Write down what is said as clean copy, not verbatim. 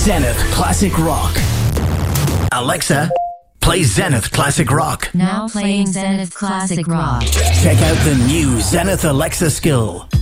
Zenith Classic Rock. Alexa, play Zenith Classic Rock. Now playing Zenith Classic Rock. Check out the new Zenith Alexa skill.